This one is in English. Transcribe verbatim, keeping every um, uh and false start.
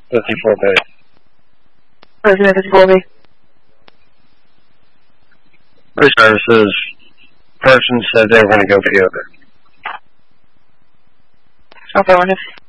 fifty-four B. Resident fifty-four B. Services, person said they were going to go for the other. Affirmative.